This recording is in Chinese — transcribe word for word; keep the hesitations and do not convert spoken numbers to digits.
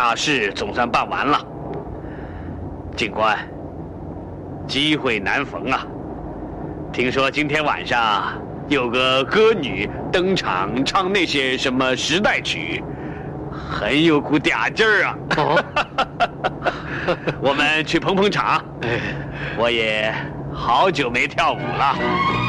大事总算办完了。警官，机会难逢啊！听说今天晚上有个歌女登场唱那些什么时代曲，很有股嗲劲儿啊！哦、我们去捧捧场。我也好久没跳舞了。